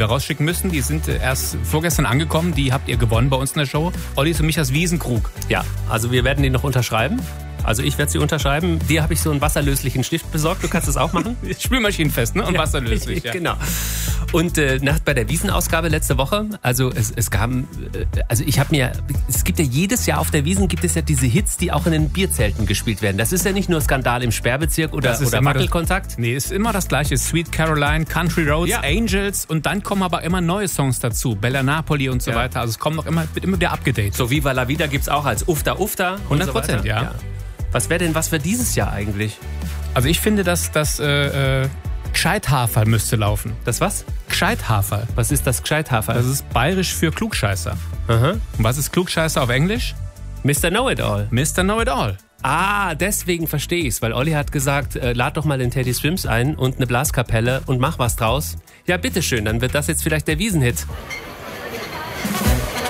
wir rausschicken müssen. Die sind erst vorgestern angekommen. Die habt ihr gewonnen bei uns in der Show. Ollis und Michas Wiesenkrug. Ja, also wir werden die noch unterschreiben. Also ich werde sie unterschreiben. Dir habe ich so einen wasserlöslichen Stift besorgt. Du kannst es auch machen. Spülmaschinenfest, ne? Und wasserlöslich. Ja. Genau. Und bei der Wiesenausgabe letzte Woche, also es gibt ja jedes Jahr auf der Wiesn gibt es ja diese Hits, die auch in den Bierzelten gespielt werden. Das ist ja nicht nur Skandal im Sperrbezirk oder Wackelkontakt. Nee, ist immer das Gleiche. Sweet Caroline, Country Roads, Angels und dann kommen aber immer neue Songs dazu. Bella Napoli und so weiter. Also es kommt wird immer wieder abgedatet. So Viva la Vida gibt's auch als Ufta Ufta. 100%, so ja. Was wäre denn was für dieses Jahr eigentlich? Also ich finde, dass das Gscheithaferl müsste laufen. Das was? Gscheithaferl. Was ist das Gscheithaferl? Das ist bayerisch für Klugscheißer. Aha. Und was ist Klugscheißer auf Englisch? Mr. Know-It-All. Mr. Know-It-All. Ah, deswegen verstehe ich's, weil Olli hat gesagt, lad doch mal den Teddy Swims ein und eine Blaskapelle und mach was draus. Ja, bitteschön, dann wird das jetzt vielleicht der Wiesenhit.